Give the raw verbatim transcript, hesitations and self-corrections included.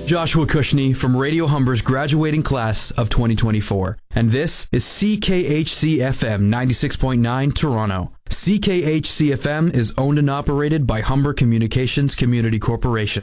Joshua Cushney from Radio Humber's graduating class of twenty twenty-four, and this is C K H C F M ninety-six point nine Toronto. C K H C F M is owned and operated by Humber Communications Community Corporation.